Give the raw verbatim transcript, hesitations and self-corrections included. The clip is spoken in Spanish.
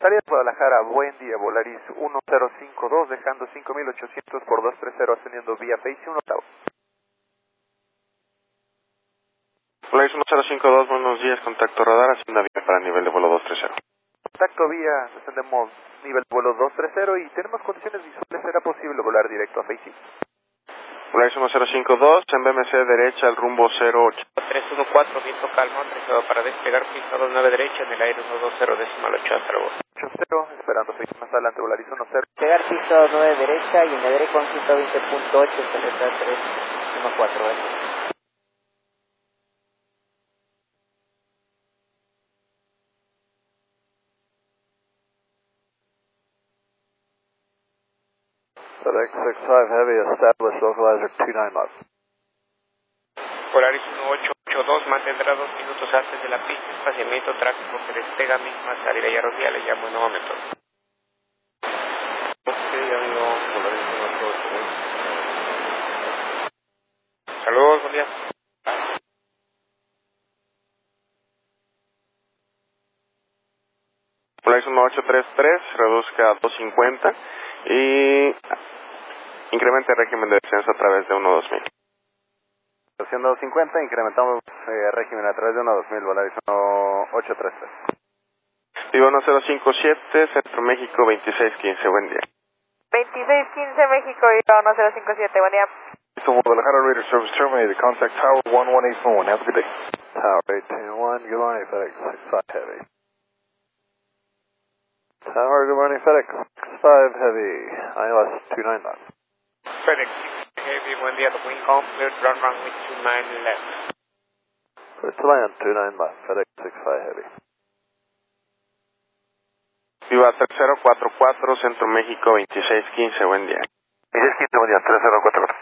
Salida de Guadalajara, buen día, Volaris uno cero cinco dos, dejando cinco mil ochocientos por dos tres cero, ascendiendo vía Face uno octavo. Volaris uno cero cinco dos, buenos días, contacto radar, haciendo vía para nivel de vuelo dos tres cero. Contacto vía, descendemos nivel vuelo dos tres cero y tenemos condiciones visuales, ¿será posible volar directo a Face? Volaris uno cero cinco dos, en B M C derecha, al rumbo cero ocho. tres uno cuatro, viento calmo, autorizado para despegar, pista dos nueve derecha, en el aire uno dos cero, decimal ocho, hasta luego. ocho cero, esperando Face más adelante, Volaris uno cero. Despegar, pista dos nueve derecha, y en el aire con ciento veinte punto ocho, C L T tres uno cuatro, ¿eh? FedEx six five Heavy, establish localizer two nine miles. Polaris uno ocho ocho dos mantendrá dos minutos antes de la pista, espaciamiento, tráfico que despega, misma salida y arrocia, le llamo en un momento. Ok, amigo, Volaris uno ocho ocho dos. Saludos, buen día. Volaris uno ocho tres tres, reduzca a dos cincuenta y incremente el régimen de descenso a través de uno dos mil. Haciendo dos cincuenta, incrementamos eh, régimen a través de uno dos mil, Volaris uno ocho tres tres. Vivo uno cero cinco siete, Centro México veintiséis quince, buen día. veintiséis quince México, Viva uno cero cinco siete, buen día. So Guadalajara Raider Service terminated, contact Tower one one eight one, have a good day. Tower eight two one, good morning FedEx six five Heavy. Tower, good morning FedEx six five Heavy, I L S two nine miles. FedEx Heavy, buen día, the wing home, cleared, run runway two nine left. Clear to land two nine miles, FedEx six five Heavy. Viva tres cero cuatro cuatro, Centro México veintiséis quince, buen día. veintiséis quince, buen día, tres cero cuatro cuatro.